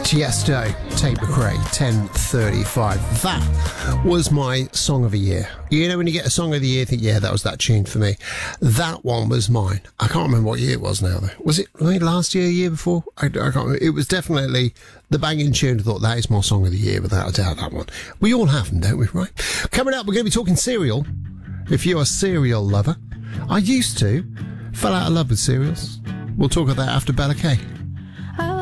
Tiesto, Tate McRae, 10:35. That was my song of the year. You know, when you get a song of the year, you think, yeah, that was that tune for me. That one was mine. I can't remember what year it was now, though. Was it last year, year before? I can't remember. It was definitely the banging tune. I thought, that is my song of the year, without a doubt, that one. We all have them, don't we, right? Coming up, we're going to be talking cereal. If you're a cereal lover. I used to. Fell out of love with cereals. We'll talk about that after Bella Kay.